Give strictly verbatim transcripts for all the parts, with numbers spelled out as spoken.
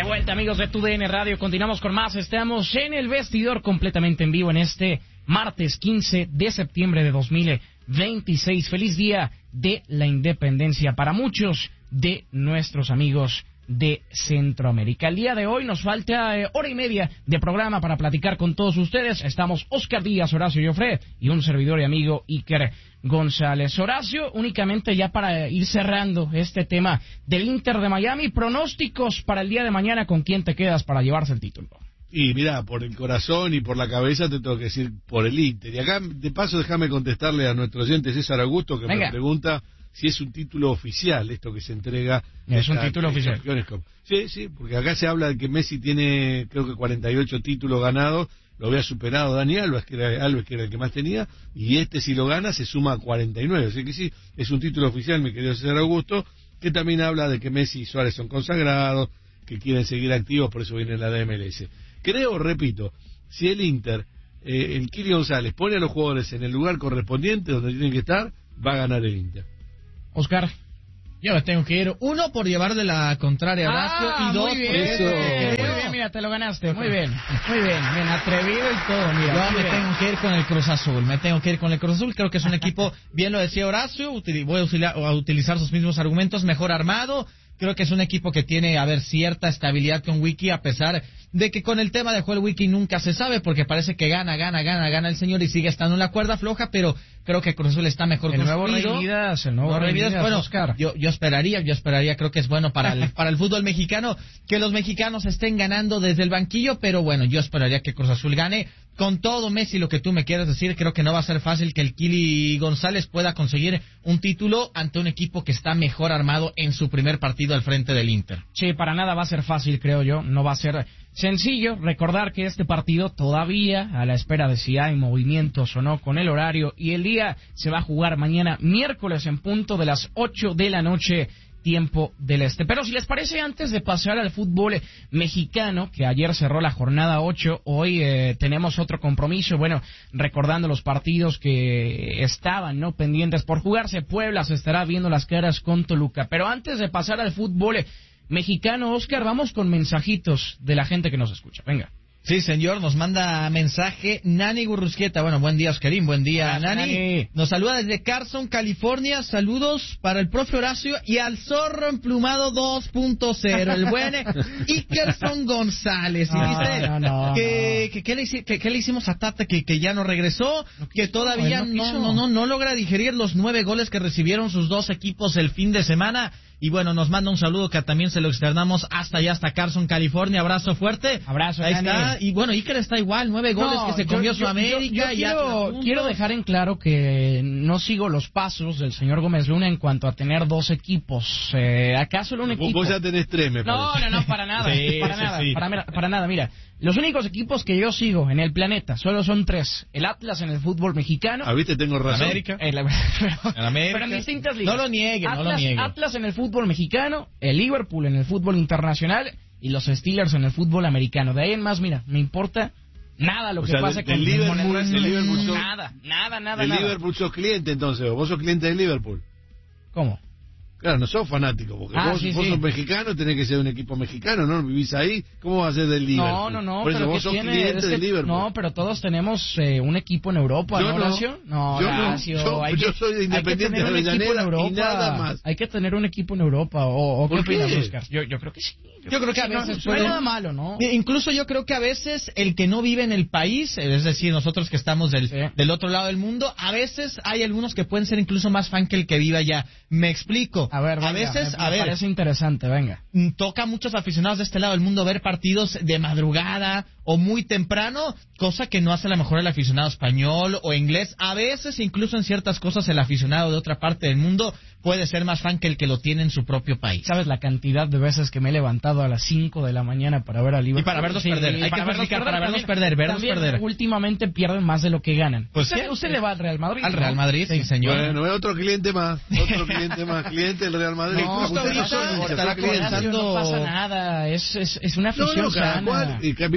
vuelta, amigos de T U D N Radio, continuamos con más. Estamos en el vestidor completamente en vivo en este martes quince de septiembre de dos mil veintiséis. Feliz día de la independencia para muchos de nuestros amigos de Centroamérica. El día de hoy nos falta eh, hora y media de programa para platicar con todos ustedes. Estamos Oscar Díaz, Horacio Joffre y un servidor y amigo Iker González. Horacio, únicamente ya para ir cerrando este tema del Inter de Miami, pronósticos para el día de mañana, ¿con quién te quedas para llevarse el título? Y mira, por el corazón y por la cabeza te tengo que decir por el Inter. Y acá, de paso, déjame contestarle a nuestro oyente César Augusto, que Venga. me pregunta si es un título oficial esto que se entrega. Es un título oficial. Sí, sí, porque acá se habla de que Messi tiene, creo que cuarenta y ocho títulos ganados, lo había superado Dani Alves, que era, Alves, que era el que más tenía, y este si lo gana se suma a cuarenta y nueve, así que sí, es un título oficial, mi querido César Augusto, que también habla de que Messi y Suárez son consagrados, que quieren seguir activos, por eso viene la D M L S. Creo, repito, si el Inter, eh, el Kili González pone a los jugadores en el lugar correspondiente donde tienen que estar, va a ganar el Inter. Oscar. Yo me tengo que ir, uno, por llevarle la contraria a Horacio, ah, y dos, muy bien, por eso. Muy bien, mira, te lo ganaste, muy bien, muy bien, bien atrevido y todo, mira. Yo me bien. tengo que ir con el Cruz Azul, me tengo que ir con el Cruz Azul, creo que es un equipo, bien lo decía Horacio, util, voy a utilizar, a utilizar sus mismos argumentos, mejor armado, creo que es un equipo que tiene, a ver, cierta estabilidad con Wiki, a pesar de que con el tema de Joel Wiki nunca se sabe, porque parece que gana, gana, gana, gana el señor y sigue estando en la cuerda floja, pero creo que Cruz Azul está mejor el construido. Nuevo Rey Midas, el nuevo Rey Midas, bueno, Oscar. Yo, yo esperaría, yo esperaría, creo que es bueno para el, para el fútbol mexicano que los mexicanos estén ganando desde el banquillo, pero bueno, yo esperaría que Cruz Azul gane. Con todo, Messi, lo que tú me quieras decir, creo que no va a ser fácil que el Kili González pueda conseguir un título ante un equipo que está mejor armado en su primer partido al frente del Inter. Sí, para nada va a ser fácil, creo yo, no va a ser sencillo. Recordar que este partido todavía, a la espera de si hay movimientos o no con el horario y el día, se va a jugar mañana miércoles en punto de las ocho de la noche, tiempo del este. Pero si les parece, antes de pasar al fútbol mexicano, que ayer cerró la jornada ocho, hoy eh, tenemos otro compromiso, bueno, recordando los partidos que estaban no pendientes por jugarse. Puebla se estará viendo las caras con Toluca. Pero antes de pasar al fútbol mexicano, Oscar, vamos con mensajitos de la gente que nos escucha. Venga. Sí, señor, nos manda mensaje Nani Gurrusquieta. Bueno, buen día, Oscarín, buen día, Hola, Nani. Nani. Nos saluda desde Carson, California. Saludos para el profe Horacio y al zorro emplumado dos punto cero, el buen Ikerson González. Y no, dice no, no, que, no. que, que, le, que, que le hicimos a Tata, que, que ya no regresó, no que todavía no, no, no, no, no logra digerir los nueve goles que recibieron sus dos equipos el fin de semana. Y bueno, nos manda un saludo que también se lo externamos hasta allá, hasta Carson, California. Abrazo fuerte. Abrazo, ahí Nani. está. Y bueno, Iker está igual, nueve goles no, que se comió yo, su América. Yo, yo y quiero, ya quiero dejar en claro que no sigo los pasos del señor Gómez Luna en cuanto a tener dos equipos. Eh, ¿Acá solo un equipo? Vos ya tenés tres, me no, parece. no, no, para nada. sí, para, sí, nada sí. Para, para nada, mira. Los únicos equipos que yo sigo en el planeta solo son tres. El Atlas en el fútbol mexicano. Ah, viste, tengo razón. América. El, pero, el América. Pero en distintas ligas. No lo niegue, Atlas, no lo niegue. Atlas en el fútbol mexicano, el Liverpool en el fútbol internacional y los Steelers en el fútbol americano. De ahí en más, mira, me importa nada lo o que sea, pase de, con, de Liverpool, con el resto. de Liverpool sos, nada, nada, nada, de nada. Liverpool sos cliente, entonces, vos sos cliente de Liverpool. ¿Cómo? Claro, no sos fanático, porque ah, vos, sí, vos sí. sos mexicano, tenés que ser un equipo mexicano, ¿no? Vivís ahí, ¿cómo vas a ser del Liverpool? No, no, no, Por eso pero vos sos tiene, cliente es que, de Liverpool. No, pero todos tenemos eh, un equipo en Europa, yo ¿no, Horacio? No, no, yo Horacio, no, yo, hay yo que, soy de Independiente de Avellaneda y nada más. Hay que tener un equipo en Europa, ¿o, o qué opinas, Oscar? Yo, yo creo que sí. Yo, yo creo que a veces no, no hay nada malo, ¿no? Incluso yo creo que a veces el que no vive en el país, es decir, nosotros que estamos del, sí. del otro lado del mundo, a veces hay algunos que pueden ser incluso más fan que el que vive allá. Me explico. A ver, venga, a veces, me, a me ver, parece interesante, venga. Toca a muchos aficionados de este lado del mundo ver partidos de madrugada o muy temprano, cosa que no hace a lo mejor el aficionado español o inglés. A veces, incluso en ciertas cosas, el aficionado de otra parte del mundo puede ser más fan que el que lo tiene en su propio país. ¿Sabes la cantidad de veces que me he levantado a las cinco de la mañana para ver a Liverpool? Y para verlos sí, perder. Hay para que explicar, para verlos también, perder, verlos también perder. Últimamente pierden más de lo que ganan. Pues ¿Usted, sí, usted sí. le va al Real Madrid? Al ¿no? Real Madrid, sí, señor. Bueno, ve otro cliente más, otro cliente más, cliente del Real Madrid. No, justo usted ahorita no, estará Horacio, pensando... no pasa nada, es, es, es una afición no, no, cada sana. cual, y, mirá,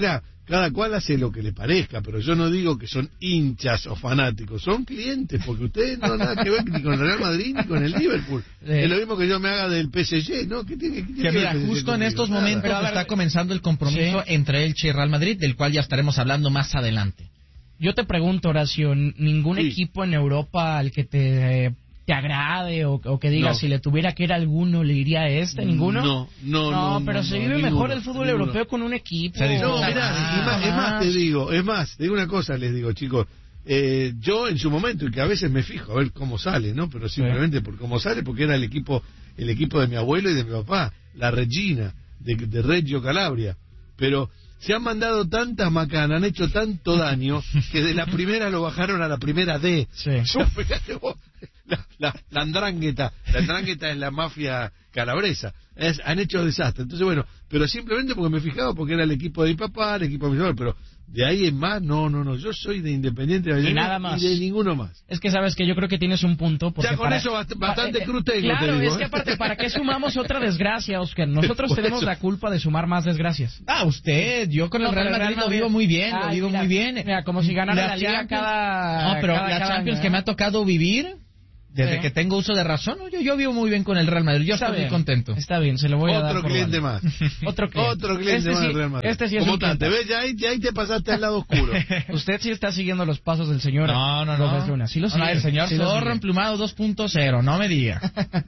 cada cual hace lo que le parezca, pero yo no digo que son hinchas o fanáticos, son clientes, porque ustedes no tienen nada que ver ni con el Real Madrid ni con el Liverpool. Eh. Es lo mismo que yo me haga del P S G, ¿no? ¿Qué tiene, qué tiene que mira, justo en estos Nada. momentos Pero, ver, está comenzando el compromiso sí. entre Elche y Real Madrid, del cual ya estaremos hablando más adelante. Yo te pregunto, Horacio, ¿ningún sí. equipo en Europa al que te... Eh, te agrade o, o que digas no. si le tuviera que ir a alguno le iría a este, ninguno? No, no, no. No, pero no, se no, vive ninguno, mejor el fútbol ninguno. europeo con un equipo. Se No, disfruta mirá, más. es más, es más te digo, es más, te digo una cosa, les digo, chicos, eh, yo en su momento, y que a veces me fijo a ver cómo sale, ¿no? Pero simplemente sí. por cómo sale, porque era el equipo, el equipo de mi abuelo y de mi papá, la Regina, de, de Reggio Calabria, pero se han mandado tantas macanas, han hecho tanto daño, que de la primera lo bajaron a la primera D. Sí. Yo, fíjate vos, la, la, la andrangheta, la andrangheta es la mafia calabresa, es, han hecho desastre. Entonces, bueno, pero simplemente porque me fijaba, porque era el equipo de mi papá, el equipo de mi abuelo, pero de ahí en más, no, no, no, yo soy de Independiente y nada más. y de ninguno más. Es que sabes que yo creo que tienes un punto. Porque Ya con para, eso bast bastante pa, eh, cruz tengo, Claro, te digo, es que ¿eh? aparte, ¿para qué sumamos otra desgracia, Oscar? Nosotros Por tenemos eso. la culpa de sumar más desgracias. Ah, usted, yo con No, el Real pero el Madrid Real lo vivo Madrid- muy bien, lo Ay, vivo mira, muy bien. Mira, como si ganara la, liga Champions- cada... No, pero cada- la cada Champions año, que ¿eh? me ha tocado vivir, desde Sí. que tengo uso de razón, yo, yo vivo muy bien con el Real Madrid, yo Está estoy bien, muy contento. Está bien, se lo voy a dar Otro por cliente válido. más. Otro cliente. Otro cliente Este más sí- del Real Madrid. Este sí es ¿Cómo un tal? cliente. ¿Te ves? Ya ahí, ya ahí te pasaste al lado oscuro. Usted sí está siguiendo los pasos del señor No, no, Gómez no. Luna. Sí lo No, sigue. el señor sí lo Zorro sigue. emplumado dos punto cero, no me diga.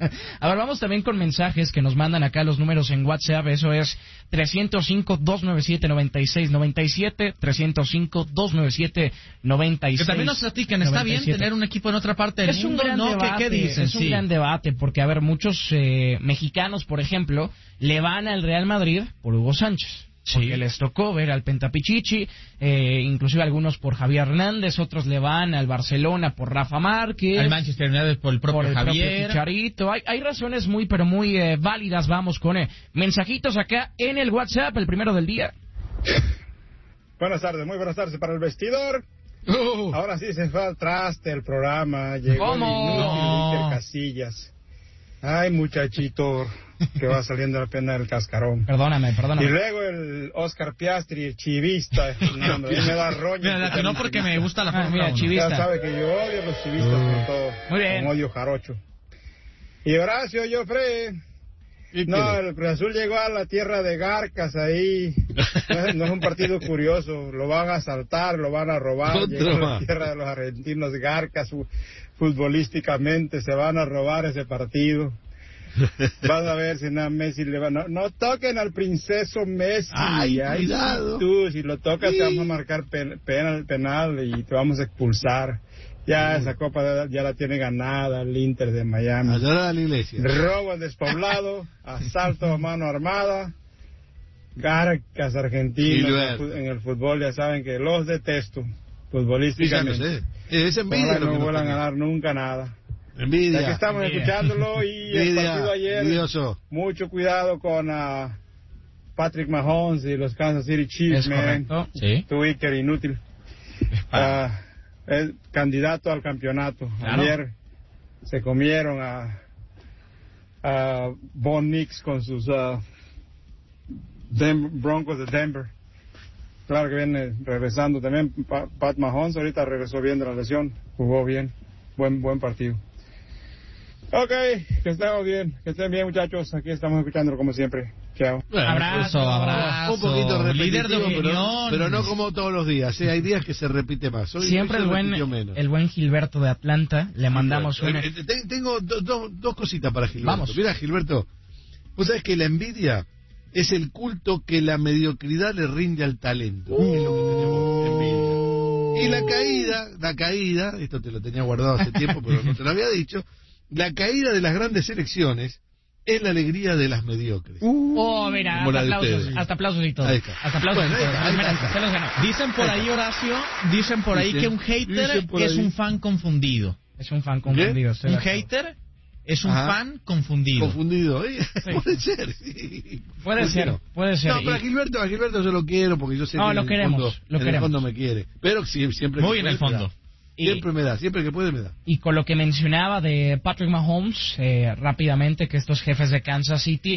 A ver, vamos también con mensajes que nos mandan acá los números en WhatsApp. Eso es trescientos cinco, doscientos noventa y siete, noventa y seis noventa y siete, trescientos cinco, doscientos noventa y siete, noventa y seis. Que también nos platiquen, está bien tener un equipo en otra parte del Es un mundo, gran ¿no? ¿Qué, debate, qué dicen? es un Sí. gran debate, porque, a ver, muchos eh, mexicanos, por ejemplo, le van al Real Madrid por Hugo Sánchez. Sí. Porque les tocó ver al Pentapichichi, eh, inclusive algunos por Javier Hernández, otros le van al Barcelona por Rafa Márquez, Al Manchester United por el propio por el Javier. propio Chicharito. Hay, hay razones muy, pero muy eh, válidas. Vamos con eh, mensajitos acá en el WhatsApp, el primero del día. Buenas tardes, muy buenas tardes para el vestidor. Oh. Ahora sí se fue al traste el programa. Llegó ¿Cómo? el inútil No. Iker Casillas. Ay, muchachito, que va saliendo la pena del cascarón. Perdóname, Y perdóname. luego el Oscar Piastri, el chivista. No, hombre, a mí me da roña. Mira, la que no porque me gusta la Ah, Fórmula mira, uno. chivista. Ya sabe que yo odio a los chivistas por todo. Muy bien. Como odio jarocho. Y Horacio Joffre. ¿Y No, qué? el Cruz Azul llegó a la tierra de Garcas ahí. No es, no es un partido curioso. Lo van a asaltar, lo van a robar. Otro Llegó a la más. tierra de los argentinos Garcas. fu- Futbolísticamente se van a robar ese partido. Vas a ver si no, Messi le va. No, no toquen al princeso Messi. Ay, cuidado. Tú, si lo tocas, Sí. te vamos a marcar pen- penal, penal y te vamos a expulsar. Ya esa copa de- ya la tiene ganada el Inter de Miami. Allá a la iglesia. Robo al despoblado, asalto a mano armada, Garcas argentinos en el, fu- en el fútbol, ya saben que los detesto Sí, ya lo futbolísticamente. sé. Eh, Es envidia Ojalá lo que no nos vuelvan a tiene. ganar nunca nada. Envidia. Aquí estamos Envidia. escuchándolo y el Envidia, partido ayer, envidioso. mucho cuidado con ah, Patrick Mahomes y los Kansas City Chiefs, Es man. correcto. Sí. Tu Iker inútil. Ah, es candidato al campeonato. Claro. Ayer se comieron a, a Von Nix con sus ah, Dem- Broncos de Denver. Claro que viene regresando también. Pa- Pat Mahomes ahorita regresó bien de la lesión. Jugó bien. Buen buen partido. Ok, que estemos bien. Que estén bien, muchachos. Aquí estamos escuchándolo como siempre. Chao. Bueno, Abrazo, abrazo. un poquito repetitivo, Líder de pero, opinión. pero no como todos los días. ¿eh? Hay días que se repite más. Hoy- Siempre hoy el se buen, repitió menos. el buen Gilberto de Atlanta. Le mandamos Bueno, un... eh, eh, te- Tengo do- do- dos cositas para Gilberto. Vamos. Mira, Gilberto, vos sabés que la envidia es el culto que la mediocridad le rinde al talento. Es lo que tenemos, envidia. Y la caída, la caída, esto te lo tenía guardado hace tiempo, pero no te lo había dicho, la caída de las grandes selecciones es la alegría de las mediocres. Oh, mira, Como hasta la de aplausos, ustedes. hasta aplausos y todo. Ahí está. Hasta aplausos Bueno, y ahí todo. está, ahí Mira, está. se los ganó. Dicen por ahí, Horacio, dicen por ahí Dicen- que un hater dicen por es ahí. un fan confundido. Es un fan confundido. estoy de Un acuerdo. hater es un Ajá. fan confundido. Confundido, ¿eh? Puede ser, sí. Puede ¿Por qué ser, no? puede ser. No, pero a Y- Gilberto, a Gilberto yo lo quiero porque yo sé No, que lo en el queremos, fondo, lo en queremos. el fondo me quiere. Pero sí, siempre Muy que en el puede, me fondo. da. Y- Siempre me da, siempre que puede me da. Y con lo que mencionaba de Patrick Mahomes, eh, rápidamente, que estos jefes de Kansas City,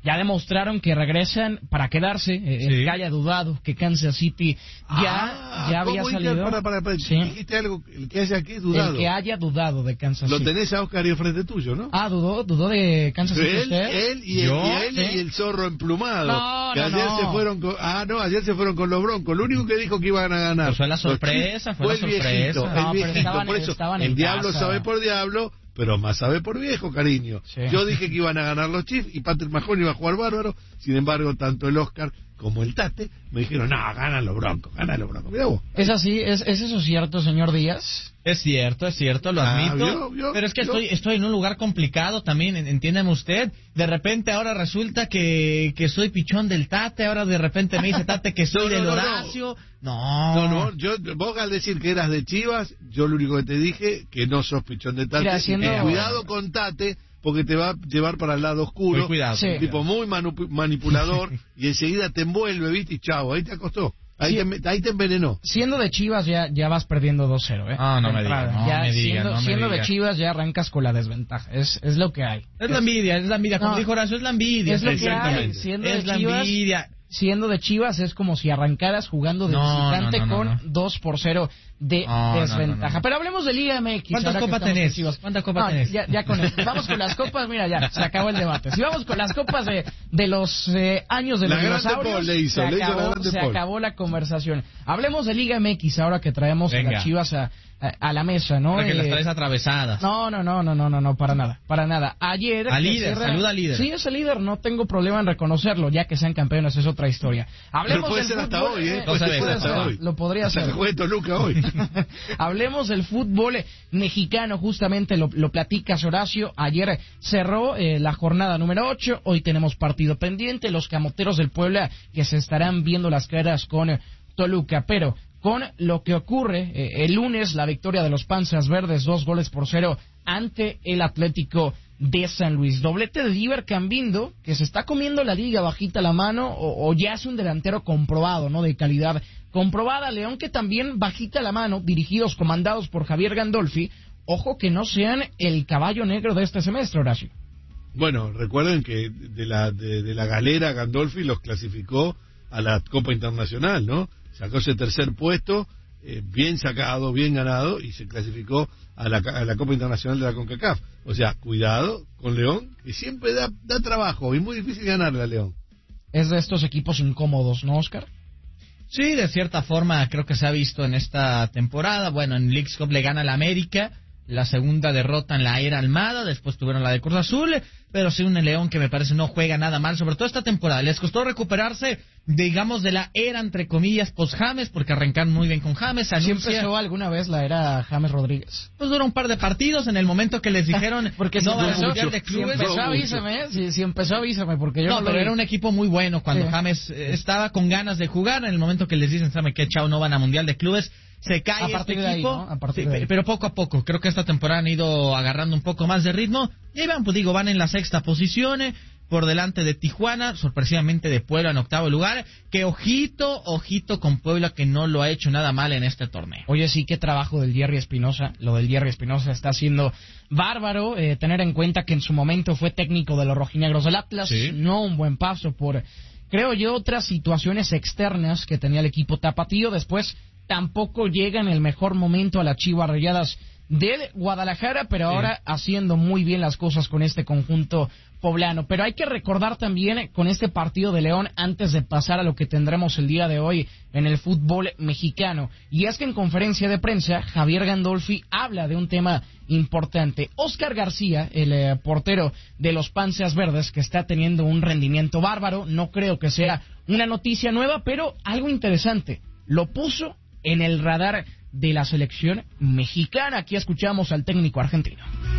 ya demostraron que regresan para quedarse. Eh, Sí. El que haya dudado que Kansas City ya, Ah, ya había ¿cómo salido. Inter? Para, para, para. Sí. Dijiste algo, el que haya aquí dudado. El que haya dudado de Kansas Lo City. tenés a Oscar ahí frente tuyo, ¿no? Ah, dudó, dudó de Kansas City él, usted. él y, el, ¿Yo? y él ¿Sí? y el zorro emplumado. No, que no, ayer no. se fueron con, ah, no, ayer se fueron con los Broncos. Lo único que dijo que iban a ganar. Pues fue la los sorpresa, Chiefs, fue la el sorpresa. viejito, No, el pero viejito. estaban- Por eso, estaban el en diablo casa. sabe por diablo, pero más sabe por viejo, cariño. Sí. Yo dije que iban a ganar los Chiefs y Patrick Mahomes iba a jugar bárbaro. Sin embargo, tanto el Oscar como el Tate me dijeron, no, ganan los Broncos, ganan los Broncos. Mirá vos. ¿Es así? ¿Es, ¿Es eso cierto, señor Díaz? Es cierto, es cierto, lo Ah, admito. vio, vio, pero es que vio. estoy estoy en un lugar complicado también, en- entiéndeme usted. De repente ahora resulta que, que soy pichón del Tate, ahora de repente me dice Tate que soy No, no, del no, no. Horacio. No, No, no, yo, vos al decir que eras de Chivas, yo lo único que te dije, que no sos pichón de Tate, Mira, y haciendo- que cuidado con Tate, porque te va a llevar para el lado oscuro. Muy cuidado. Sí. Un tipo muy manu- manipulador, y enseguida te envuelve, ¿viste? Y chao, ahí te acostó. Ahí, Sí. te, ahí te envenenó. Siendo de Chivas ya, ya vas perdiendo dos cero, ¿eh? Ah, no De me entrada. diga, no Ya me diga, siendo, no me siendo de diga. Chivas ya arrancas con la desventaja. Es, es lo que hay. Es la envidia, es la envidia. Como No. dijo Horacio, es la envidia. Es lo que hay. Exactamente. Siendo Es de la Chivas, envidia. siendo de Chivas es como si arrancaras jugando de No, visitante no, no, con no. dos por cero de No, no, desventaja. no, no. Pero hablemos de Liga M X. ¿Cuántas ahora que copas estamos tenés? con Chivas. ¿Cuántas copas No, tenés? Ya, ya con esto. Vamos con las copas, mira, ya, se acabó el debate. Si vamos con las copas de, de los eh, años de La los grande dinosaurios, Paul le hizo, se, le hizo la acabó, grande se Paul. acabó la conversación. Hablemos de Liga M X ahora que traemos a Venga. las Chivas a, a, a la mesa, ¿no? Ahora que las Eh, traes atravesadas. no, no, no, no, no, no, no, para nada, para nada. Ayer... Al que líder, saluda al líder. Sí, es el líder, no tengo problema en reconocerlo, ya que sean campeones, es otra historia. Hablemos Pero puede del ser hasta fútbol, hoy, ¿eh? No se Puede ve, ser no hasta se ve. hoy. Lo podría Hasta hacer. que juegue Toluca hoy. Hablemos del fútbol mexicano, justamente lo, lo platicas, Horacio. Ayer cerró eh, la jornada número ocho, hoy tenemos partido pendiente, los camoteros del Puebla que se estarán viendo las caras con eh, Toluca, pero con lo que ocurre eh, el lunes, la victoria de los Panzas Verdes, dos goles por cero ante el Atlético de San Luis. Doblete de Diver Cambindo, que se está comiendo la liga bajita la mano, o, o ya es un delantero comprobado, ¿no? De calidad comprobada. León, que también bajita la mano, dirigidos, comandados por Javier Gandolfi. Ojo que no sean el caballo negro de este semestre, Horacio. Bueno, recuerden que de la, de, de la galera Gandolfi los clasificó a la Copa Internacional, ¿no? Sacó ese tercer puesto, eh, bien sacado, bien ganado, y se clasificó a la, a la Copa Internacional de la CONCACAF. O sea, cuidado con León, que siempre da, da trabajo y muy difícil ganarle a León. Es de estos equipos incómodos, ¿no, Oscar? Sí, de cierta forma creo que se ha visto en esta temporada. Bueno, en Leagues Cup le gana la América, la segunda derrota en la era Almada, después tuvieron la de Cruz Azul, pero sí un León que me parece no juega nada mal, sobre todo esta temporada. Les costó recuperarse, digamos, de la era, entre comillas, post-James, porque arrancaron muy bien con James. ¿Sí Anuncia, empezó alguna vez la era James Rodríguez? pues duró un par de partidos en el momento que les dijeron Porque no si van a empezó, Mundial de si Clubes. empezó, no, avísame, ¿eh? Si, si empezó, avísame, porque yo no, No, lo pero vi. era un equipo muy bueno cuando Sí. James eh, estaba con ganas de jugar. En el momento que les dicen, ¿sabe qué? Chao, no van a Mundial de Clubes. Se cae A partir este de ahí, equipo, ¿no? A partir sí, de ahí. pero poco a poco. Creo que esta temporada han ido agarrando un poco más de ritmo. Y ahí van, pues digo, van en la sexta posición, eh, por delante de Tijuana, sorpresivamente de Puebla en octavo lugar. Que ojito, ojito con Puebla, que no lo ha hecho nada mal en este torneo. Oye, sí, qué trabajo del Jerry Espinosa. Lo del Jerry Espinosa está haciendo bárbaro. Eh, tener en cuenta que en su momento fue técnico de los rojinegros del Atlas. Sí. No un buen paso por, creo yo, otras situaciones externas que tenía el equipo tapatío. Después tampoco llega en el mejor momento a las Chivas Rayadas del Guadalajara, pero Sí. ahora haciendo muy bien las cosas con este conjunto poblano. Pero hay que recordar también eh, con este partido de León, antes de pasar a lo que tendremos el día de hoy en el fútbol mexicano, y es que en conferencia de prensa Javier Gandolfi habla de un tema importante. Oscar García, el eh, portero de los Panzas Verdes, que está teniendo un rendimiento bárbaro, no creo que sea una noticia nueva, pero algo interesante, lo puso en el radar de la selección mexicana. Aquí escuchamos al técnico argentino.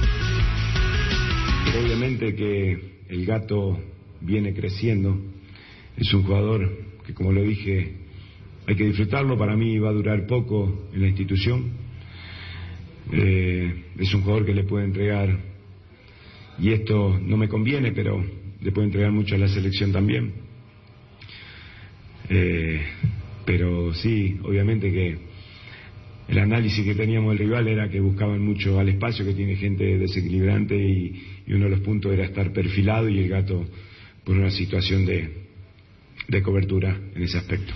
Obviamente que el Gato viene creciendo, es un jugador que, como lo dije, hay que disfrutarlo. Para mí va a durar poco en la institución, eh, es un jugador que le puede entregar, y esto no me conviene, pero le puede entregar mucho a la selección también. Eh, pero sí, obviamente que el análisis que teníamos del rival era que buscaban mucho al espacio, que tiene gente desequilibrante, y, y uno de los puntos era estar perfilado, y el Gato por una situación de, de cobertura en ese aspecto.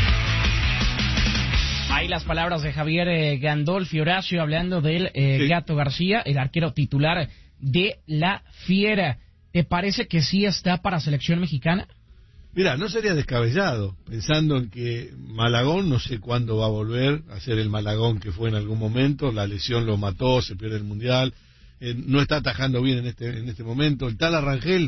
Ahí las palabras de Javier eh, Gandolfi, Horacio, hablando del eh, sí. Gato García, el arquero titular de la Fiera. ¿Te parece que sí está para selección mexicana? Mira, no sería descabellado, pensando en que Malagón no sé cuándo va a volver a ser el Malagón que fue en algún momento, la lesión lo mató, se pierde el Mundial, eh, no está atajando bien en este en este momento. El tal Arrangel,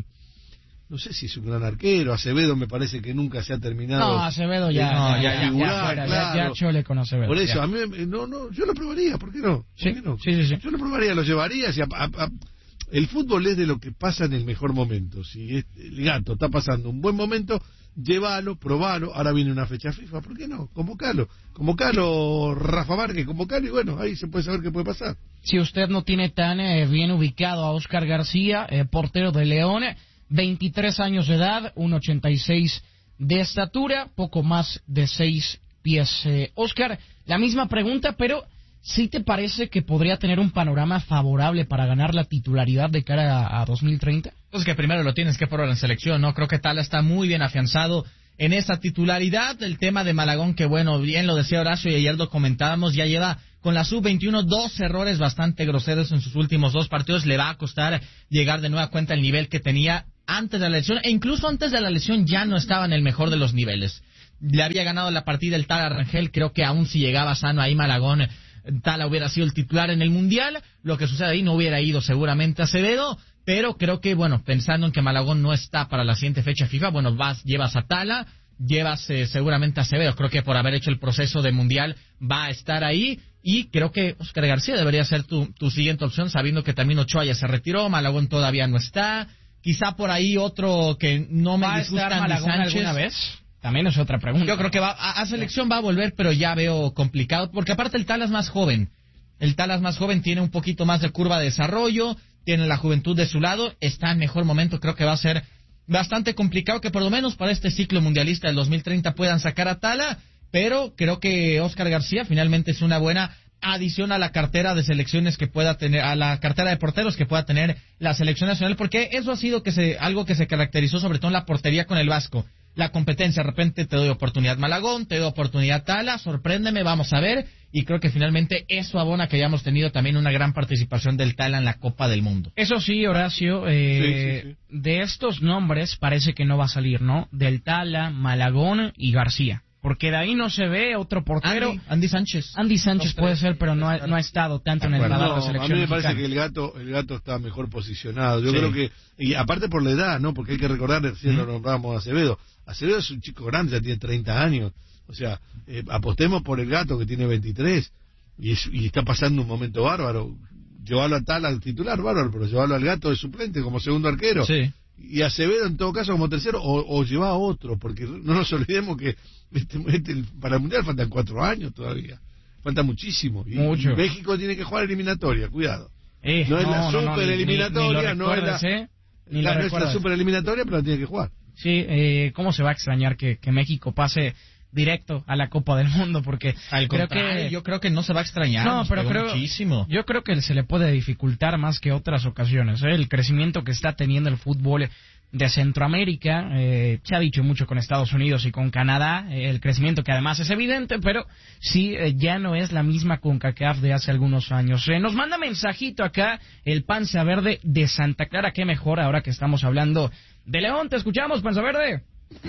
no sé si es un gran arquero. Acevedo me parece que nunca se ha terminado. No, Acevedo ya, no, ya, ya, ya, ya, ya, ya, fuera, claro. ya, ya chole con Acevedo. Por eso, ya. a mí, no, no, yo lo probaría, ¿por qué no? ¿Por Sí, qué no? sí, sí, sí. Yo lo probaría, lo llevaría. Si a- a- a- el fútbol es de lo que pasa en el mejor momento. Si es- el Gato está pasando un buen momento, llévalo, probalo. Ahora viene una fecha FIFA, ¿por qué no? Convocalo. Convocalo, Rafa Márquez, convocalo y bueno, ahí se puede saber qué puede pasar. Si usted no tiene tan eh, bien ubicado a Óscar García, eh, portero de León, veintitrés años de edad, uno ochenta y seis de estatura, poco más de seis pies. Eh, Óscar, la misma pregunta, pero ¿sí te parece que podría tener un panorama favorable para ganar la titularidad de cara a, a dos mil treinta? Pues que primero lo tienes que probar en selección, ¿no? Creo que Tala está muy bien afianzado en esa titularidad. El tema de Malagón, que bueno, bien lo decía Horacio y ayer lo comentábamos, ya lleva con la sub veintiuno dos errores bastante groseros en sus últimos dos partidos. Le va a costar llegar de nueva cuenta al nivel que tenía antes de la lesión, e incluso antes de la lesión ya no estaba en el mejor de los niveles. Le había ganado la partida el Tala Rangel, creo que aún si llegaba sano ahí Malagón, Tala hubiera sido el titular en el Mundial. Lo que sucede ahí, no hubiera ido seguramente Acevedo, pero creo que, bueno, pensando en que Malagón no está para la siguiente fecha FIFA, bueno, vas, llevas a Tala, llevas eh, seguramente a Acevedo. Creo que por haber hecho el proceso de Mundial va a estar ahí, y creo que Óscar García debería ser tu, tu siguiente opción, sabiendo que también Ochoa ya se retiró, Malagón todavía no está. Quizá por ahí otro que no me ¿Va a disgusta, estar Andy Malagón Sánchez. alguna vez? También es otra pregunta. Yo creo que va a, a selección va a volver, pero ya veo complicado, porque aparte el Tala es más joven. El Tala es más joven, tiene un poquito más de curva de desarrollo, tiene la juventud de su lado, está en mejor momento. Creo que va a ser bastante complicado que por lo menos para este ciclo mundialista del dos mil treinta puedan sacar a Tala, pero creo que Óscar García finalmente es una buena adición a la cartera de selecciones que pueda tener, a la cartera de porteros que pueda tener la selección nacional, porque eso ha sido que se, algo que se caracterizó sobre todo en la portería con el Vasco. La competencia, de repente te doy oportunidad Malagón, te doy oportunidad Tala, sorpréndeme, vamos a ver, y creo que finalmente eso abona que hayamos tenido también una gran participación del Tala en la Copa del Mundo. Eso sí, Horacio, eh, Sí, sí, sí. de estos nombres parece que no va a salir, ¿no? Del Tala, Malagón y García. Porque de ahí no se ve otro portero. Andy, Andy Sánchez. Andy Sánchez Los puede tres. ser, pero no ha, no ha estado tanto en el Bueno, radar No, de a selección mí me parece mexicana. que el gato el gato está mejor posicionado. Yo Sí. creo que, y aparte por la edad, ¿no? Porque hay que recordar, recién lo nombrábamos a Acevedo. Acevedo es un chico grande, ya tiene treinta años. O sea, eh, apostemos por el gato que tiene veintitrés y, es- y está pasando un momento bárbaro. Llevarlo a tal al titular, bárbaro, pero llevarlo al gato de suplente como segundo arquero. Sí. Y Acevedo en todo caso como tercero, o, o lleva a otro, porque no nos olvidemos que este, este- para el Mundial faltan cuatro años todavía. Falta muchísimo. Y, Mucho. y México tiene que jugar eliminatoria, cuidado. Eh, No es la no, super ni- ni- eliminatoria, ni lo no es la, recuerdes, ¿eh? Ni la- lo no es la recuerdes. super eliminatoria, pero la tiene que jugar. Sí, eh, ¿cómo se va a extrañar que, que México pase directo a la Copa del Mundo? Porque Al creo contrario, que yo creo que no se va a extrañar. no, nos pero pegó creo muchísimo. yo creo que se le puede dificultar más que otras ocasiones, ¿eh? El crecimiento que está teniendo el fútbol de Centroamérica, eh, se ha dicho mucho con Estados Unidos y con Canadá, eh, el crecimiento que además es evidente, pero sí, eh, ya no es la misma CONCACAF de hace algunos años. Eh, nos manda mensajito acá el Panza Verde de Santa Clara, qué mejor ahora que estamos hablando de León. Te escuchamos, Panza Verde.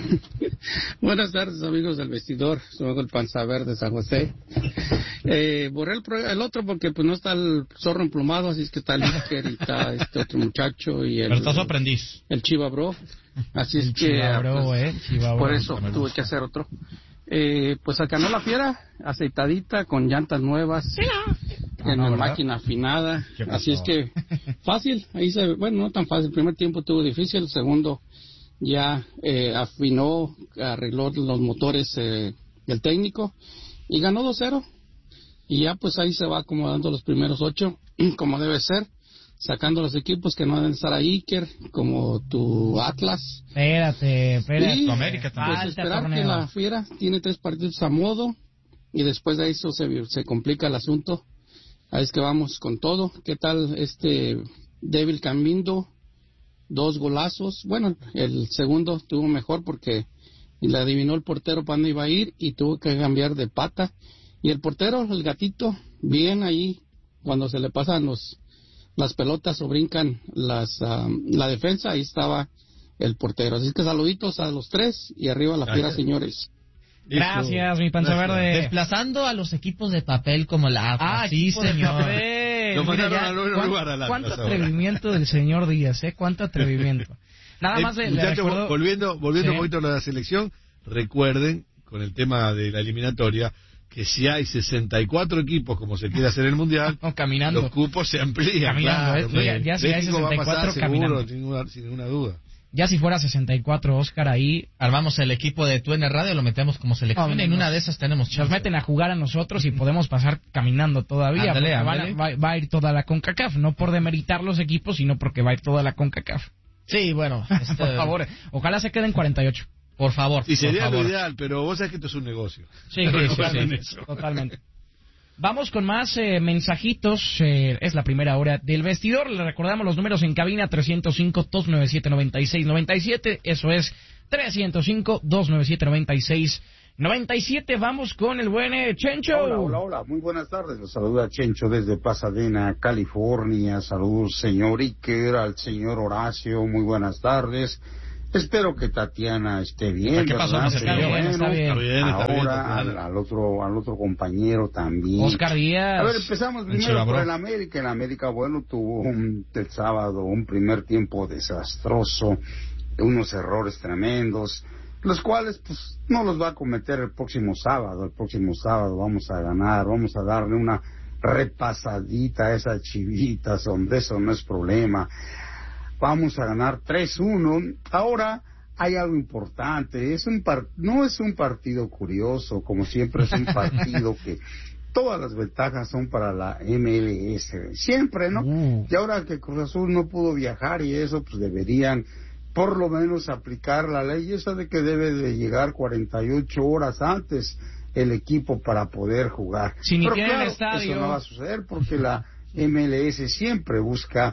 Buenas tardes, amigos del vestidor. Soy el Panza Verde de San José. Eh, borré el, pro- el otro porque pues no está el zorro emplumado, así es que está el Iker y está este otro muchacho y el, Pero estás su aprendiz. el Chiva Bro. Así es El que Chiva Bro, pues, eh, Chiva Bro. por eso tuve que hacer otro. Eh, pues ganó la Fiera, aceitadita, con llantas nuevas, en no, la ¿verdad? máquina afinada. ¿Qué pasó? Así es que fácil, ahí se, bueno, no tan fácil. El primer tiempo estuvo difícil, el segundo ya eh, afinó, arregló los motores eh, del técnico y ganó dos cero. Y ya pues ahí se va acomodando los primeros ocho, como debe ser, sacando los equipos que no deben estar ahí, Iker, como tu Atlas. Espérate, espérate. Y, tu América también. pues Falta esperar torneo. que la Fiera tiene tres partidos a modo y después de eso se, se complica el asunto. Ahí es que vamos con todo. ¿Qué tal este Devil Camindo? dos golazos. Bueno, el segundo estuvo mejor porque le adivinó el portero para dónde iba a ir y tuvo que cambiar de pata. Y el portero, el gatito, bien ahí, cuando se le pasan los las pelotas o brincan las um, la defensa, ahí estaba el portero. Así que saluditos a los tres y arriba la fiera, señores. Gracias, mi panza verde. Desplazando a los equipos de papel como la A F A. Ah, sí, equipo de señor. papel. Lo Mira mandaron ya, al buen cuán- lugar al Atlas Cuánto ahora. atrevimiento del señor Díaz, ¿eh? Cuánto atrevimiento. Nada Eh, más le, le muchachos, recuerdo... volviendo, volviendo Sí. un poquito a lo de la selección, recuerden, con el tema de la eliminatoria, que si hay sesenta y cuatro equipos, como se quiere hacer el Mundial, No, caminando. los cupos se amplían. Caminando, claro, ¿eh? No, ya- ya si hay México va a sesenta y cuatro pasar seguro, caminando. sin ninguna, sin ninguna duda. Ya si fuera sesenta y cuatro, Oscar, ahí Armamos el equipo de Tu N Radio, lo metemos como selección. Vámonos. En una de esas tenemos nos chance. meten a jugar a nosotros y podemos pasar caminando todavía. Ándale, porque van a- ándale. va, va a ir toda la CONCACAF, no por demeritar los equipos, sino porque va a ir toda la CONCACAF. Sí, bueno. este, Por favor, ojalá se queden cuarenta y ocho. Por favor. Y sería por lo favor. ideal, pero vos sabés que esto es un negocio. Sí, Pero sí, no totalmente, ganen eso. totalmente. Vamos con más eh, mensajitos. Eh, es la primera hora del vestidor. Le recordamos los números en cabina: trescientos cinco, doscientos noventa y siete, noventa y seis noventa y siete. Eso es trescientos cinco, doscientos noventa y siete, noventa y seis noventa y siete. Vamos con el buen eh, Chencho. Hola, hola, hola, muy buenas tardes. Los saluda Chencho desde Pasadena, California. Saludos, señor Iker, al señor Horacio, muy buenas tardes. Espero que Tatiana esté bien, ¿Qué pasó, ¿verdad? José? Está bien, Bueno, está bien. Está bien, está bien, ahora Tatiana. al, al otro al otro compañero también. Oscar Díaz. A ver, empezamos El primero Chilabro. por el América. El América, bueno, tuvo un, el sábado un primer tiempo desastroso, unos errores tremendos, los cuales pues no los va a cometer el próximo sábado. El próximo sábado vamos a ganar, vamos a darle una repasadita a esas chivitas, donde eso no es problema. Vamos a ganar tres uno. Ahora hay algo importante, es un par- no es un partido curioso, como siempre es un partido que todas las ventajas son para la M L S, siempre, ¿no? Uh. Y ahora que Cruz Azul no pudo viajar y eso, pues deberían por lo menos aplicar la ley esa de que debe de llegar cuarenta y ocho horas antes el equipo para poder jugar. Si ni Pero tienen claro, estadio. eso no va a suceder porque la M L S siempre busca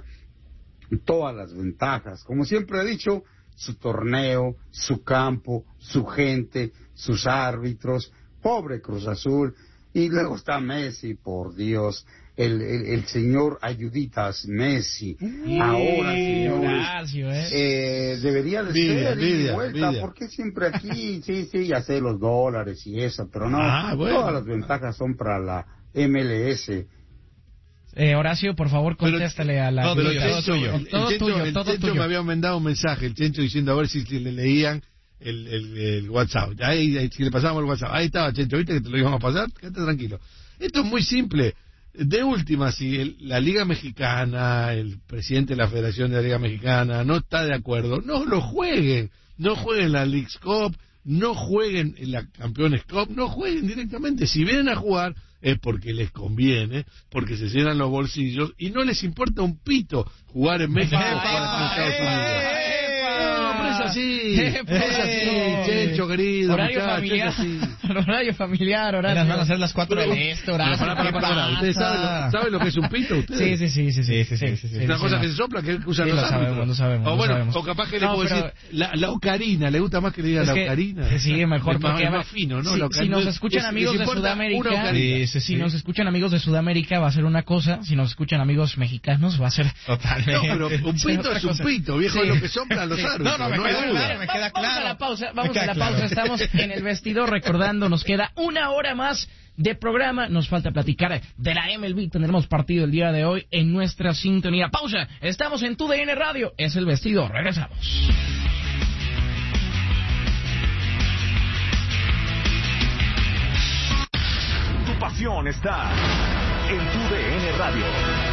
todas las ventajas. Como siempre he dicho, su torneo, su campo, su gente, sus árbitros, pobre Cruz Azul. Y luego está Messi, por Dios, el, el, el señor Ayuditas Messi. Ahora, señores, Horacio, ¿eh? eh, debería de Envidia, ser ida y envidia, vuelta, envidia. porque siempre aquí, sí, sí, ya sé los dólares y eso, pero no, Ah, bueno. todas las ventajas son para la M L S. Eh, Horacio, por favor, Pero- contéstale a la... todo Pero tuyo, el todo Chencho, tuyo. el- el Todo Chencho- tuyo, el todo Chencho tuyo. me había mandado un mensaje, el Chencho, diciendo a ver si, si le leían el, el, el WhatsApp. Ahí, ahí, si le pasábamos el WhatsApp. Ahí estaba, Chencho, ¿viste que te lo íbamos a pasar? Quédate tranquilo. Esto es muy simple. De última, si el- la Liga Mexicana, el presidente de la Federación de la Liga Mexicana no está de acuerdo, no lo jueguen. No jueguen la Leagues Cup, no jueguen en la Campeones Cup, no jueguen directamente. Si vienen a jugar es porque les conviene, porque se llenan los bolsillos y no les importa un pito jugar en México o jugar en Estados Unidos. No, hombre, es así, es así, Chencho querido, Horario muchacho, familiar, es así. horario familiar, horario. Apenas van a ser las cuatro Pero- del este, Horacio. Pará, pará, ¿Qué pará, pará. ¿Ustedes pasa? saben lo, saben lo que es un pito? ¿Ustedes? Sí, sí, sí, sí, sí, Sí, sí, sí, sí, Es una sí, cosa no. que se sopla, que usan Sí, los lo sabemos, árbitros. lo sabemos, O lo bueno, sabemos. o capaz que le No, puedo pero- decir, la, la ocarina, ¿le gusta más que le digan Es la que- ocarina? sí, mejor es más, porque es a ver, más fino, ¿no? si- La si ocarina nos es- escuchan es- amigos les de importa Sudamérica, una ocarina. Sí, sí, si sí. nos escuchan amigos de Sudamérica va a ser una cosa, si nos escuchan amigos mexicanos va a ser Totalmente. No, pero un Sí, pito otra es un cosa. pito, viejo, Sí. es lo que soplan los Sí. árbitros. No, no, me hay queda duda. claro, me queda Vamos a claro. la pausa, Me vamos queda a la claro. pausa. Estamos en el vestidor recordando, nos queda una hora más de programa. Nos falta platicar de la M L B. Tendremos partido el día de hoy en nuestra sintonía. Pausa. Estamos en Tu D N Radio. Es el vestidor. Regresamos. Tu pasión está en Tu D N Radio.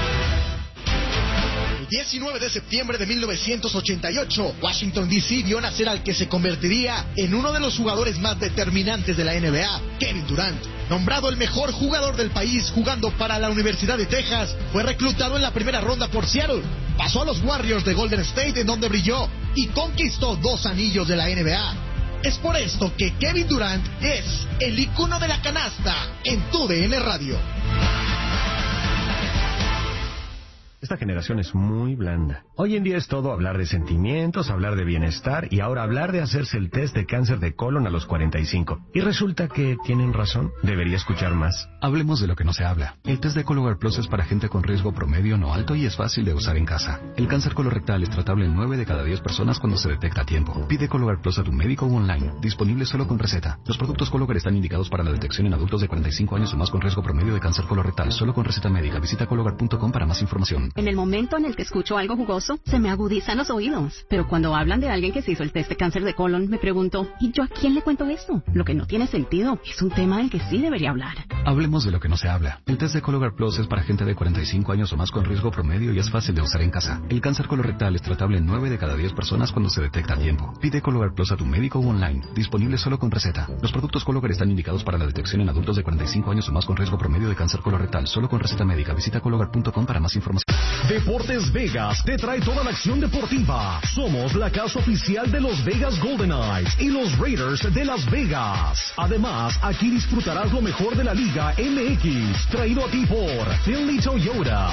El diecinueve de septiembre de mil novecientos ochenta y ocho, Washington D C vio nacer al que se convertiría en uno de los jugadores más determinantes de la N B A, Kevin Durant. Nombrado el mejor jugador del país jugando para la Universidad de Texas, fue reclutado en la primera ronda por Seattle. Pasó a los Warriors de Golden State, en donde brilló y conquistó dos anillos de la N B A. Es por esto que Kevin Durant es el ícono de la canasta en Tu D N Radio. esta generación es muy blanda. Hoy en día es todo hablar de sentimientos, hablar de bienestar y ahora hablar de hacerse el test de cáncer de colon a los cuarenta y cinco. Y resulta que tienen razón. Debería escuchar más. Hablemos de lo que no se habla. El test de Cologuard Plus es para gente con riesgo promedio no alto y es fácil de usar en casa. El cáncer colorectal es tratable en nueve de cada diez personas cuando se detecta a tiempo. Pide Cologuard Plus a tu médico o online. Disponible solo con receta. Los productos Cologuard están indicados para la detección en adultos de cuarenta y cinco años o más con riesgo promedio de cáncer colorectal. Solo con receta médica. Visita cologuard punto com para más información. En el momento en el que escucho algo jugoso, se me agudizan los oídos. Pero cuando hablan de alguien que se hizo el test de cáncer de colon, me pregunto, ¿y yo a quién le cuento esto? Lo que no tiene sentido. Es un tema del que sí debería hablar. Hablemos de lo que no se habla. El test de Cologuard Plus es para gente de cuarenta y cinco años o más con riesgo promedio y es fácil de usar en casa. El cáncer colorectal es tratable en nueve de cada diez personas cuando se detecta a tiempo. Pide Cologuard Plus a tu médico o online. Disponible solo con receta. Los productos Cologuard están indicados para la detección en adultos de cuarenta y cinco años o más con riesgo promedio de cáncer colorectal. Solo con receta médica. Visita cologuard punto com para más información. Deportes Vegas te trae toda la acción deportiva. Somos la casa oficial de los Vegas Golden Knights y los Raiders de Las Vegas. Además, aquí disfrutarás lo mejor de la Liga M X, traído a ti por Finley Toyota.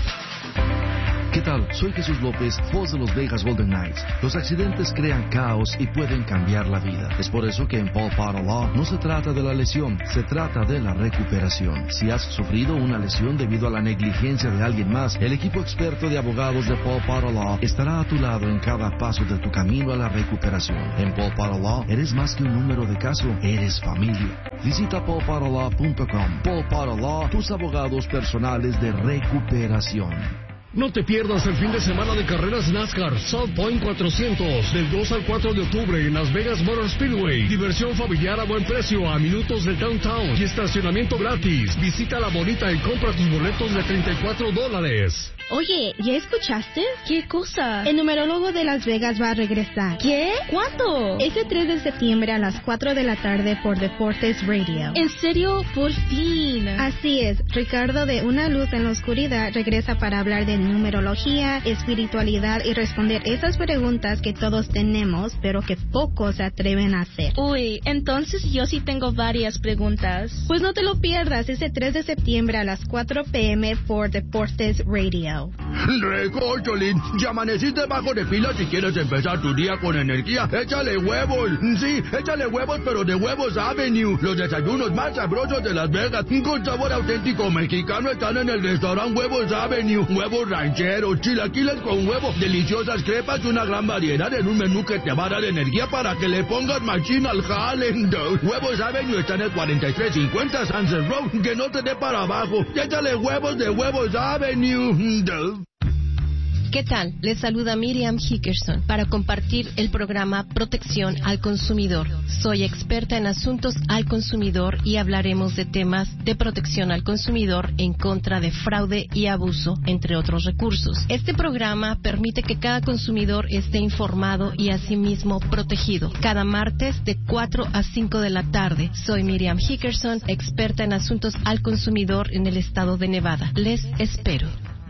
¿Qué tal? Soy Jesús López, voz de los Vegas Golden Knights. Los accidentes crean caos y pueden cambiar la vida. Es por eso que en Paul Potter Law no se trata de la lesión, se trata de la recuperación. Si has sufrido una lesión debido a la negligencia de alguien más, el equipo experto de abogados de Paul Potter Law estará a tu lado en cada paso de tu camino a la recuperación. En Paul Potter Law eres más que un número de caso, eres familia. Visita paul potter law punto com. Paul Potter Law, tus abogados personales de recuperación. No te pierdas el fin de semana de carreras NASCAR South Point cuatrocientos del dos al cuatro de octubre en Las Vegas Motor Speedway. Diversión familiar a buen precio a minutos del downtown y estacionamiento gratis. Visita la bonita y compra tus boletos de treinta y cuatro dólares. Oye, ¿ya escuchaste? ¿Qué cosa? El numerólogo de Las Vegas va a regresar. ¿Qué? ¿Cuándo? Ese tres de septiembre a las cuatro de la tarde por Deportes Radio. ¿En serio? Por fin. Así es. Ricardo de Una Luz en la Oscuridad regresa para hablar de numerología, espiritualidad y responder esas preguntas que todos tenemos, pero que pocos se atreven a hacer. Uy, entonces yo sí tengo varias preguntas. Pues no te lo pierdas ese tres de septiembre a las cuatro p m por Deportes Radio. Recócholín, ya amaneciste bajo de pila si quieres empezar tu día con energía. Échale huevos, sí, échale huevos, pero de Huevos Avenue. Los desayunos más sabrosos de Las Vegas, con sabor auténtico mexicano, están en el restaurante Huevos Avenue. Huevos rancheros, chilaquiles con huevo, deliciosas crepas y una gran variedad en un menú que te va a dar energía para que le pongas machín al jale. Huevos Avenue está en el cuarenta y tres cincuenta Sunset Road, que no te dé para abajo. Échale huevos de Huevos Avenue. ¿Qué tal? Les saluda Miriam Hickerson para compartir el programa Protección al Consumidor. Soy experta en asuntos al consumidor y hablaremos de temas de protección al consumidor en contra de fraude y abuso, entre otros recursos. Este programa permite que cada consumidor esté informado y asimismo protegido. Cada martes de cuatro a cinco de la tarde. Soy Miriam Hickerson, experta en asuntos al consumidor en el estado de Nevada. Les espero.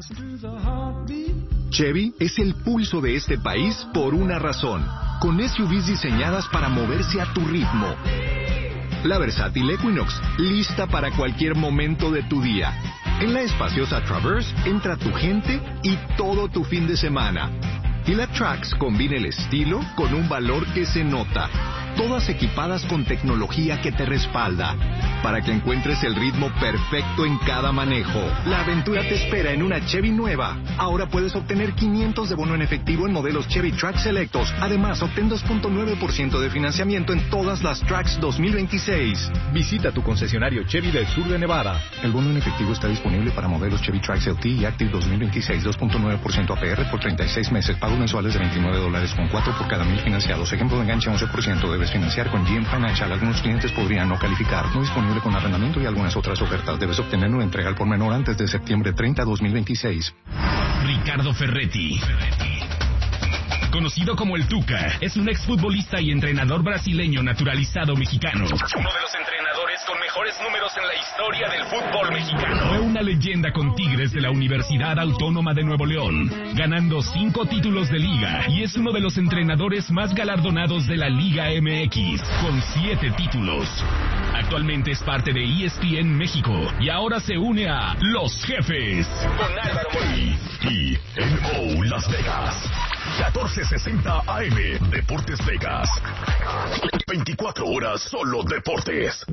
Chevy es el pulso de este país por una razón, con S U Vs diseñadas para moverse a tu ritmo. La versátil Equinox, lista para cualquier momento de tu día. En la espaciosa Traverse entra tu gente y todo tu fin de semana. Y la Trax combina el estilo con un valor que se nota. Todas equipadas con tecnología que te respalda, para que encuentres el ritmo perfecto en cada manejo. La aventura te espera en una Chevy nueva. Ahora puedes obtener quinientos de bono en efectivo en modelos Chevy Trax selectos. Además, obtén dos punto nueve por ciento de financiamiento en todas las Trax dos mil veintiséis. Visita tu concesionario Chevy del sur de Nevada. El bono en efectivo está disponible para modelos Chevy Trax L T y Active dos mil veintiséis, dos punto nueve por ciento A P R por treinta y seis meses. Pagos mensuales de veintinueve dólares con cuatro por cada mil financiados. Ejemplo de enganche once por ciento. Debes financiar con G M Financial. Algunos clientes podrían no calificar. No disponible con arrendamiento y algunas otras ofertas. Debes obtener una entrega al por menor antes de septiembre treinta, dos mil veintiséis. Ricardo Ferretti, conocido como el Tuca, es un exfutbolista y entrenador brasileño naturalizado mexicano. Uno de los entrenadores con mejores números en la historia del fútbol mexicano. Fue una leyenda con Tigres de la Universidad Autónoma de Nuevo León, ganando cinco títulos de liga y es uno de los entrenadores más galardonados de la Liga M X, con siete títulos. Actualmente es parte de E S P N México y ahora se une a Los Jefes con Álvaro Morí y N O Las Vegas. catorce sesenta A M Deportes Vegas. veinticuatro horas solo deportes.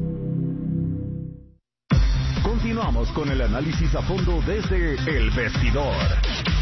Continuamos con el análisis a fondo desde El Vestidor.